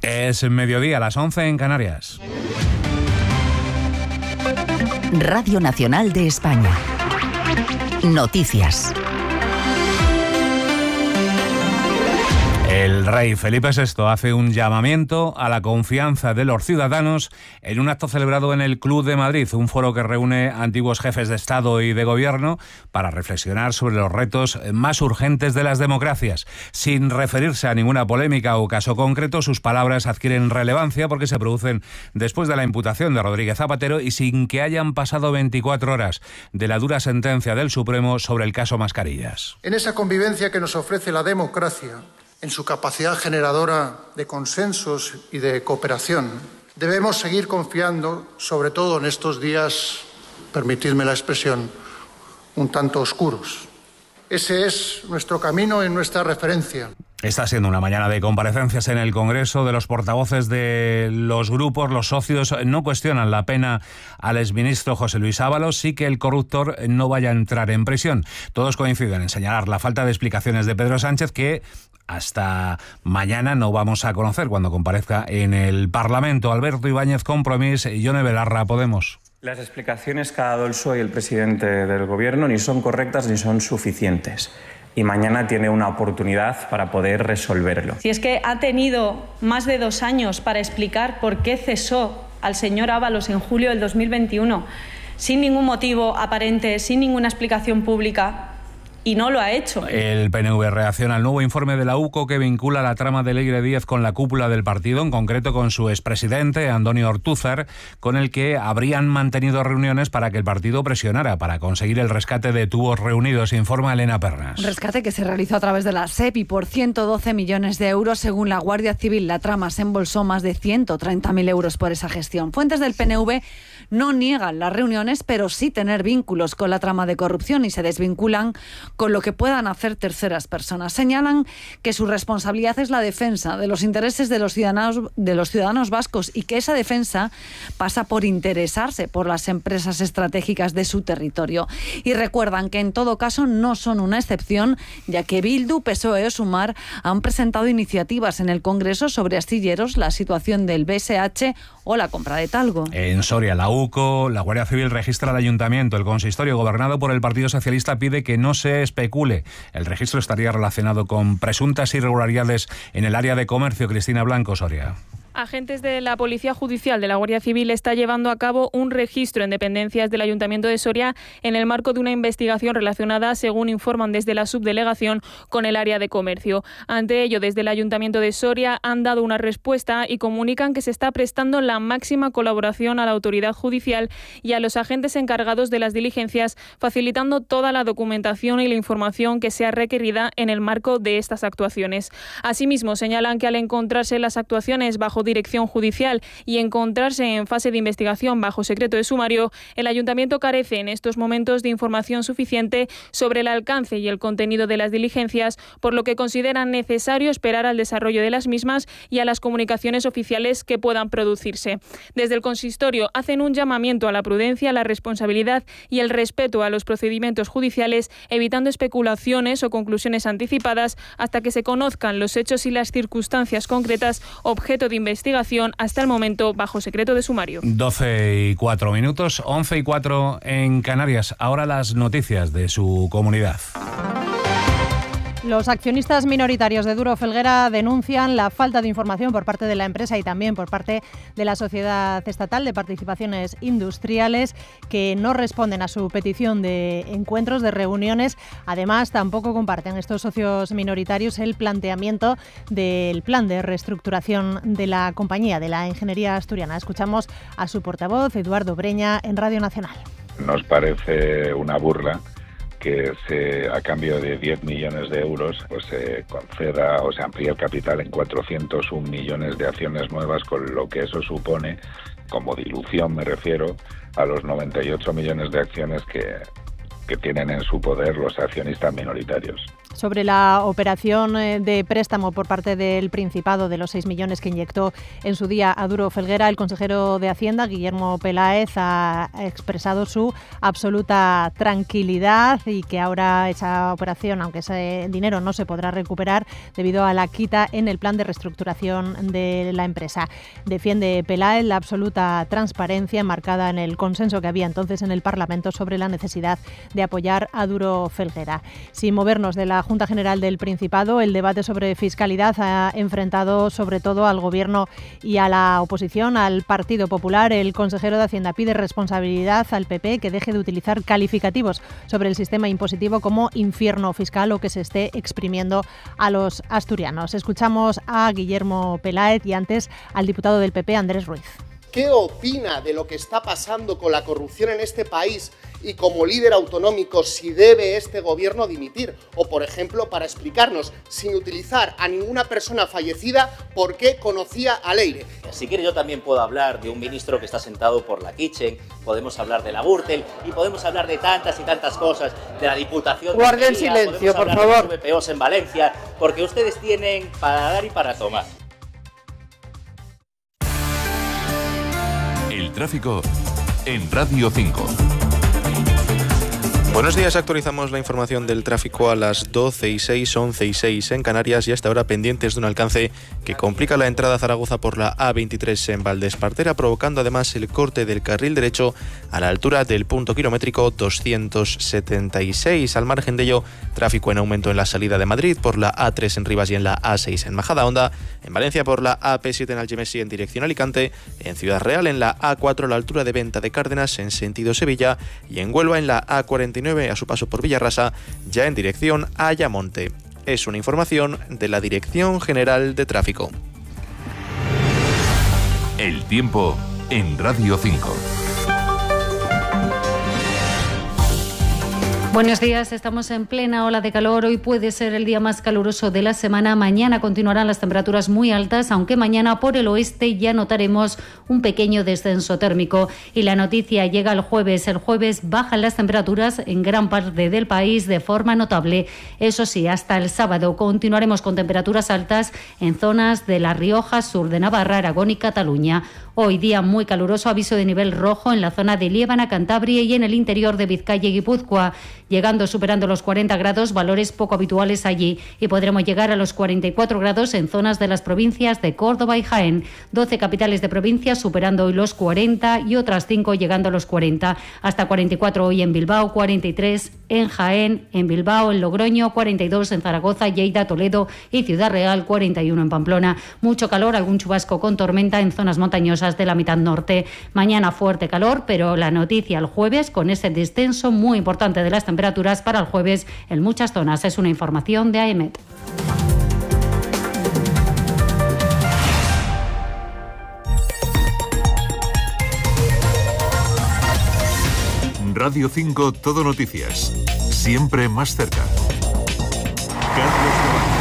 Es mediodía, las 11 en Canarias. Radio Nacional de España. Noticias. El rey Felipe VI hace un llamamiento a la confianza de los ciudadanos en un acto celebrado en el Club de Madrid, un foro que reúne antiguos jefes de Estado y de Gobierno para reflexionar sobre los retos más urgentes de las democracias. Sin referirse a ninguna polémica o caso concreto, sus palabras adquieren relevancia porque se producen después de la imputación de Rodríguez Zapatero y sin que hayan pasado 24 horas de la dura sentencia del Supremo sobre el caso Mascarillas. En esa convivencia que nos ofrece la democracia, en su capacidad generadora de consensos y de cooperación, debemos seguir confiando, sobre todo en estos días, permitidme la expresión, un tanto oscuros. Ese es nuestro camino y nuestra referencia. Está siendo una mañana de comparecencias en el Congreso de los portavoces de los grupos. Los socios no cuestionan la pena al exministro José Luis Ábalos, sí que el corruptor no vaya a entrar en prisión. Todos coinciden en señalar la falta de explicaciones de Pedro Sánchez, que hasta mañana no vamos a conocer cuando comparezca en el Parlamento. Alberto Ibáñez, Compromís, y Yone Belarra, Podemos. Las explicaciones que ha dado el PSOE y el presidente del Gobierno ni son correctas ni son suficientes. Y mañana tiene una oportunidad para poder resolverlo. Si es que ha tenido más de 2 años para explicar por qué cesó al señor Ábalos en julio del 2021, sin ningún motivo aparente, sin ninguna explicación pública, y no lo ha hecho. El PNV reacciona al nuevo informe de la UCO que vincula la trama de Leire Díez con la cúpula del partido, en concreto con su expresidente, Antonio Ortúzar, con el que habrían mantenido reuniones para que el partido presionara para conseguir el rescate de tubos reunidos, informa Elena Pernas. Un rescate que se realizó a través de la SEPI por 112 millones de euros. Según la Guardia Civil, la trama se embolsó más de 130.000 euros por esa gestión. Fuentes del PNV no niegan las reuniones, pero sí tener vínculos con la trama de corrupción y se desvinculan con lo que puedan hacer terceras personas. Señalan que su responsabilidad es la defensa de los intereses de los ciudadanos vascos y que esa defensa pasa por interesarse por las empresas estratégicas de su territorio. Y recuerdan que en todo caso no son una excepción, ya que Bildu, PSOE o Sumar han presentado iniciativas en el Congreso sobre astilleros, la situación del BSH o la compra de talgo. En Soria, la UCO, la Guardia Civil registra al ayuntamiento. El consistorio gobernado por el Partido Socialista pide que no se especule. El registro estaría relacionado con presuntas irregularidades en el área de comercio. Cristina Blanco, Soria. Agentes de la Policía Judicial de la Guardia Civil está llevando a cabo un registro en dependencias del Ayuntamiento de Soria en el marco de una investigación relacionada, según informan desde la subdelegación, con el área de comercio. Ante ello, desde el Ayuntamiento de Soria han dado una respuesta y comunican que se está prestando la máxima colaboración a la autoridad judicial y a los agentes encargados de las diligencias, facilitando toda la documentación y la información que sea requerida en el marco de estas actuaciones. Asimismo, señalan que al encontrarse las actuaciones bajo dirección judicial y encontrarse en fase de investigación bajo secreto de sumario, el Ayuntamiento carece en estos momentos de información suficiente sobre el alcance y el contenido de las diligencias, por lo que consideran necesario esperar al desarrollo de las mismas y a las comunicaciones oficiales que puedan producirse. Desde el consistorio hacen un llamamiento a la prudencia, la responsabilidad y el respeto a los procedimientos judiciales, evitando especulaciones o conclusiones anticipadas hasta que se conozcan los hechos y las circunstancias concretas objeto de investigación hasta el momento bajo secreto de sumario. 12:04, 11:04 en Canarias. Ahora las noticias de su comunidad. Los accionistas minoritarios de Duro Felguera denuncian la falta de información por parte de la empresa y también por parte de la Sociedad Estatal de Participaciones Industriales, que no responden a su petición de encuentros, de reuniones. Además, tampoco comparten estos socios minoritarios el planteamiento del plan de reestructuración de la compañía, de la ingeniería asturiana. Escuchamos a su portavoz, Eduardo Breña, en Radio Nacional. Nos parece una burla que a cambio de 10 millones de euros pues se conceda o se amplíe el capital en 401 millones de acciones nuevas, con lo que eso supone, como dilución me refiero, a los 98 millones de acciones que tienen en su poder los accionistas minoritarios. sobre la operación de préstamo por parte del Principado de los 6 millones que inyectó en su día a Duro Felguera, el consejero de Hacienda, Guillermo Peláez, ha expresado su absoluta tranquilidad y que ahora esa operación, aunque ese dinero no se podrá recuperar debido a la quita en el plan de reestructuración de la empresa. Defiende Peláez la absoluta transparencia enmarcada en el consenso que había entonces en el Parlamento sobre la necesidad de apoyar a Duro Felguera. Sin movernos de la Junta General del Principado, el debate sobre fiscalidad ha enfrentado sobre todo al Gobierno y a la oposición, al Partido Popular. El consejero de Hacienda pide responsabilidad al PP, que deje de utilizar calificativos sobre el sistema impositivo como infierno fiscal o que se esté exprimiendo a los asturianos. Escuchamos a Guillermo Peláez y antes al diputado del PP, Andrés Ruiz. ¿Qué opina de lo que está pasando con la corrupción en este país y como líder autonómico si debe este gobierno dimitir? O, por ejemplo, para explicarnos, sin utilizar a ninguna persona fallecida, por qué conocía a Leire. Si quiere yo también puedo hablar de un ministro que está sentado por la Kitchen, podemos hablar de la Gürtel y podemos hablar de tantas y tantas cosas, de la Diputación. Guarden silencio, por favor. De VPOs en Valencia, porque ustedes tienen para dar y para tomar. El tráfico en Radio 5. Buenos días, actualizamos la información del tráfico a las 12:06, 11:06 en Canarias y hasta ahora pendientes de un alcance que complica la entrada a Zaragoza por la A23 en Valdespartera, provocando además el corte del carril derecho a la altura del punto kilométrico 276. Al margen de ello, tráfico en aumento en la salida de Madrid por la A3 en Rivas y en la A6 en Majadahonda, en Valencia por la AP7 en Algemesí en dirección Alicante, en Ciudad Real en la A4 a la altura de Venta de Cárdenas en sentido Sevilla y en Huelva en la A49 a su paso por Villarrasa, ya en dirección a Ayamonte. Es una información de la Dirección General de Tráfico. El tiempo en Radio 5. Buenos días, estamos en plena ola de calor. Hoy puede ser el día más caluroso de la semana. Mañana continuarán las temperaturas muy altas, aunque mañana por el oeste ya notaremos un pequeño descenso térmico. Y la noticia llega el jueves. El jueves bajan las temperaturas en gran parte del país de forma notable. Eso sí, hasta el sábado continuaremos con temperaturas altas en zonas de La Rioja, sur de Navarra, Aragón y Cataluña. Hoy día muy caluroso, aviso de nivel rojo en la zona de Liébana, Cantabria y en el interior de Vizcaya y Guipúzcoa, superando los 40 grados, valores poco habituales allí, y podremos llegar a los 44 grados en zonas de las provincias de Córdoba y Jaén. 12 capitales de provincias superando hoy los 40 y otras 5 llegando a los 40. Hasta 44 hoy en Bilbao, 43 en Jaén, en Bilbao, en Logroño, 42 en Zaragoza, Lleida, Toledo y Ciudad Real, 41 en Pamplona. Mucho calor, algún chubasco con tormenta en zonas montañosas de la mitad norte. Mañana fuerte calor, pero la noticia el jueves con ese descenso muy importante de las temperaturas para el jueves en muchas zonas. Es una información de AEMET. Radio 5 Todo Noticias. Siempre más cerca. Carlos Navarro.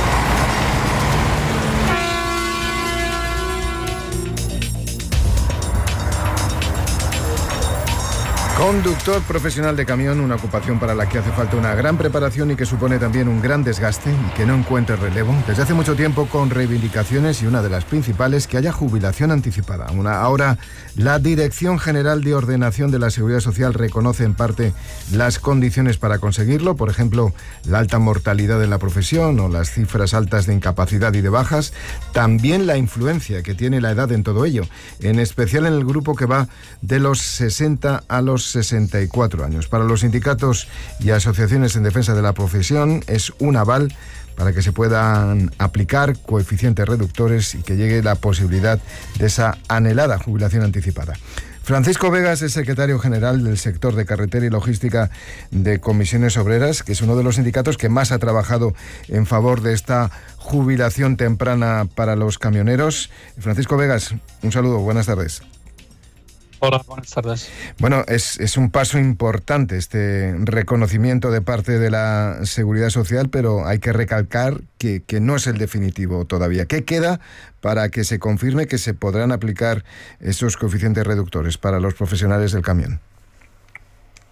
Conductor profesional de camión, una ocupación para la que hace falta una gran preparación y que supone también un gran desgaste y que no encuentra relevo. Desde hace mucho tiempo con reivindicaciones y una de las principales, que haya jubilación anticipada. Ahora la Dirección General de Ordenación de la Seguridad Social reconoce en parte las condiciones para conseguirlo, por ejemplo, la alta mortalidad en la profesión o las cifras altas de incapacidad y de bajas, también la influencia que tiene la edad en todo ello, en especial en el grupo que va de los 60 a los 64 años. Para los sindicatos y asociaciones en defensa de la profesión es un aval para que se puedan aplicar coeficientes reductores y que llegue la posibilidad de esa anhelada jubilación anticipada. Francisco Vegas es secretario general del sector de carretera y logística de Comisiones Obreras, que es uno de los sindicatos que más ha trabajado en favor de esta jubilación temprana para los camioneros. Francisco Vegas, un saludo, buenas tardes. Hola, buenas tardes. Bueno, es un paso importante este reconocimiento de parte de la Seguridad Social, pero hay que recalcar que no es el definitivo todavía. ¿Qué queda para que se confirme que se podrán aplicar esos coeficientes reductores para los profesionales del camión?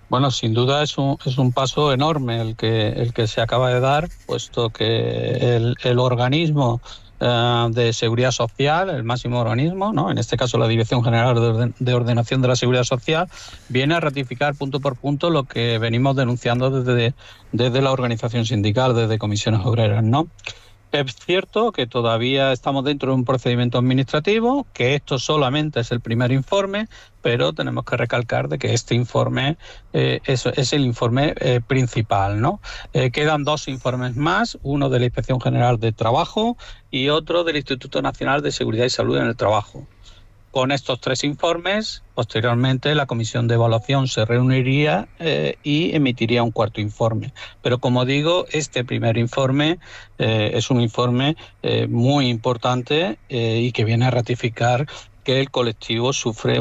Bueno, sin duda es un paso enorme el que se acaba de dar, puesto que el organismo de Seguridad Social, el máximo organismo, ¿no?, en este caso la Dirección General de Ordenación de la Seguridad Social, viene a ratificar punto por punto lo que venimos denunciando desde la organización sindical, desde Comisiones Obreras, ¿no? Es cierto que todavía estamos dentro de un procedimiento administrativo, que esto solamente es el primer informe, pero tenemos que recalcar de que este informe es el informe principal, ¿no? Quedan 2 informes más, uno de la Inspección General de Trabajo y otro del Instituto Nacional de Seguridad y Salud en el Trabajo. Con estos 3 informes, posteriormente la comisión de evaluación se reuniría y emitiría un 4º informe. Pero como digo, este primer informe es un informe muy importante y que viene a ratificar que el colectivo sufre